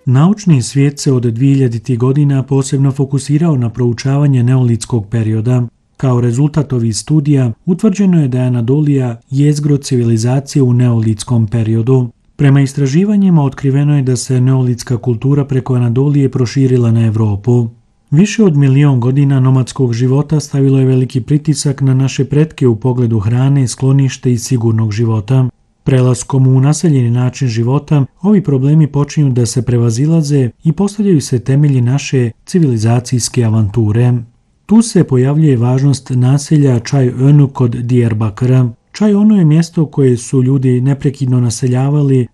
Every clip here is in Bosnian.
Naučni svijet se od 2000. godina posebno fokusirao na proučavanje neolitskog perioda. Kao rezultat ovih studija utvrđeno je da je Anadolija jezgro civilizacije u neolitskom periodu. Prema istraživanjima otkriveno je da se neolitska kultura preko Anadolije proširila na Europu. Više od 1.000.000 godina nomadskog života stavilo je veliki pritisak na naše pretke u pogledu hrane, sklonište i sigurnog života. Prelaskom u naseljeni način života, ovi problemi počinju da se prevazilaze i postavljaju se temelji naše civilizacijske avanture. Tu se pojavljuje važnost naselja Čaj Önu kod Diyarbakıra. Čaj Önu je mjesto koje su ljudi neprekidno naseljavali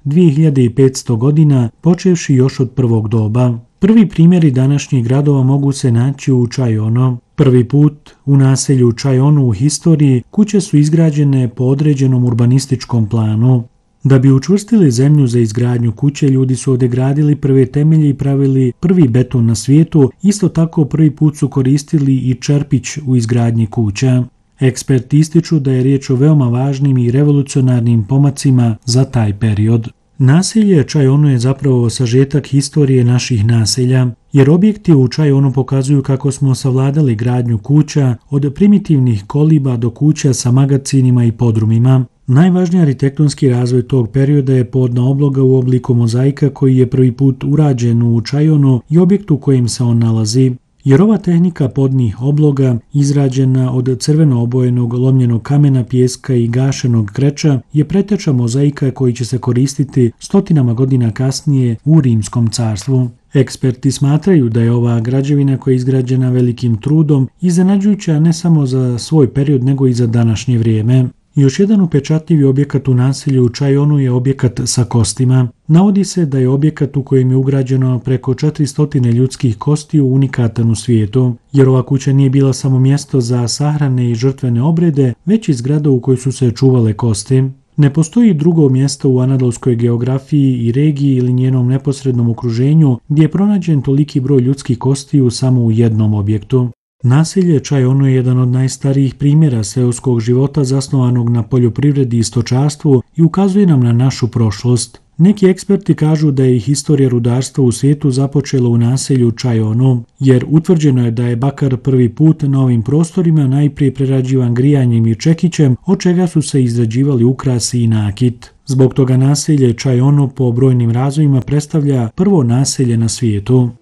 2500 godina, počevši još od prvog doba. Prvi primjeri današnjih gradova mogu se naći u Čaj Önu. Prvi put u naselju Čaj Önu u historiji kuće su izgrađene po određenom urbanističkom planu. Da bi učvrstili zemlju za izgradnju kuće, ljudi su ovdje gradili prve temelje i pravili prvi beton na svijetu, isto tako prvi put su koristili i čerpić u izgradnji kuća. Eksperti ističu da je riječ o veoma važnim i revolucionarnim pomacima za taj period. Naselje Čaj Önu je zapravo sažetak historije naših naselja, jer objekti u Čaj Önu pokazuju kako smo savladali gradnju kuća od primitivnih koliba do kuća sa magacinima i podrumima. Najvažniji arhitektonski razvoj tog perioda je podna obloga u obliku mozaika koji je prvi put urađen u Čaj Önu i objekt u kojem se on nalazi. Jer ova tehnika podnih obloga, izrađena od crveno obojenog lomljenog kamena, pijeska i gašenog kreča, je preteča mozaika koji će se koristiti stotinama godina kasnije u Rimskom carstvu. Eksperti smatraju da je ova građevina koja je izgrađena velikim trudom iznenađujuća ne samo za svoj period nego i za današnje vrijeme. Još jedan upečatljivi objekat u naselju u Čaj Önu je objekat sa kostima. Navodi se da je objekat u kojem je ugrađeno preko 400 ljudskih kostiju unikatan u svijetu, jer ova kuća nije bila samo mjesto za sahrane i žrtvene obrede, već i zgrada u kojoj su se čuvale kosti. Ne postoji drugo mjesto u anadolskoj geografiji i regiji ili njenom neposrednom okruženju gdje je pronađen toliki broj ljudskih kostiju samo u jednom objektu. Naselje Čaj Önu je jedan od najstarijih primjera seoskog života zasnovanog na poljoprivredi i stočarstvu i ukazuje nam na našu prošlost. Neki eksperti kažu da je historija rudarstva u svijetu započela u naselju Čaj Önu, jer utvrđeno je da je bakar prvi put na ovim prostorima najprije prerađivan grijanjem i čekićem, od čega su se izrađivali ukrasi i nakit. Zbog toga naselje Čaj Önu po brojnim razvojima predstavlja prvo naselje na svijetu.